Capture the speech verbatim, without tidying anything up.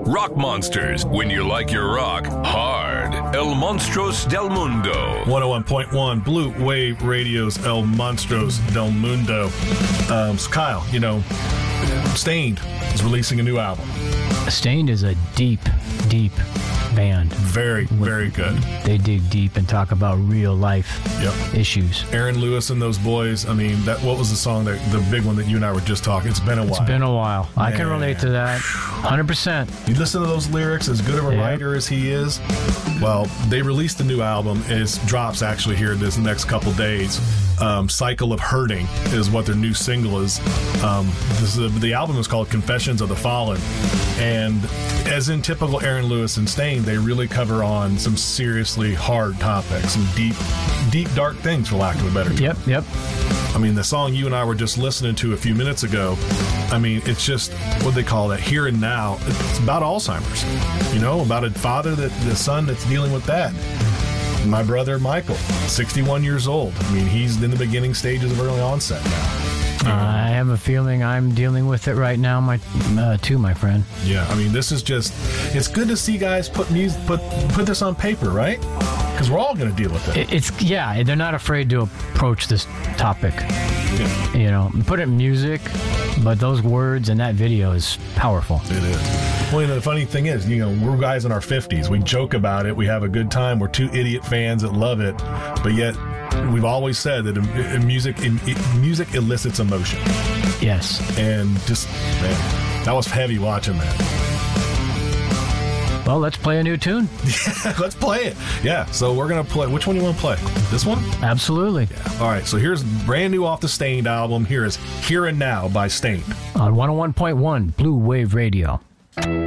Rock Monsters, when you like your rock hard. El Monstros del Mundo. one oh one point one Blue Wave Radio's El Monstros del Mundo. Um, so Kyle, you know, Stained is releasing a new album. Stained is a deep, deep band. Very, very good. They dig deep and talk about real life Yep. issues. Aaron Lewis and those boys. I mean, that what was the song that the big one that you and I were just talking? It's been a while. It's been a while. I can Man. relate to that one hundred percent. You listen to those lyrics, as good of a Yeah. writer as he is. Well, they released a new album. It drops actually here this next couple days. Um, Cycle of Hurting is what their new single is. Um, this is a, the album is called Confessions of the Fallen. And as in typical Aaron Lewis and Stained, they really cover on some seriously hard topics, some deep, deep, dark things, for lack of a better term. Yep, yep. I mean, the song you and I were just listening to a few minutes ago, I mean, it's just, what they call that, here and now. It's about Alzheimer's, you know, about a father, that the son that's dealing with that. My brother, Michael, sixty-one years old. I mean, he's in the beginning stages of early onset now. Uh, I have a feeling I'm dealing with it right now, my uh, too, my friend. Yeah, I mean, this is just, it's good to see guys put music, put put this on paper, right? Because we're all going to deal with it. It- It's yeah, they're not afraid to approach this topic. Yeah, You know, put it in music, but those words and that video is powerful. it is. Well, you know, the funny thing is, you know, we're guys in our fifties. We joke about it. We have a good time. We're two idiot fans that love it. But yet, we've always said that in, in music, in, in, music elicits emotion. Yes. And just, man, that was heavy watching that. Well, let's play a new tune. Let's play it. Yeah, so we're going to play. Which one do you want to play? This one? Absolutely. All right, so here's brand new off the Stained album. Here is Here and Now by Stained. On one oh one point one Blue Wave Radio.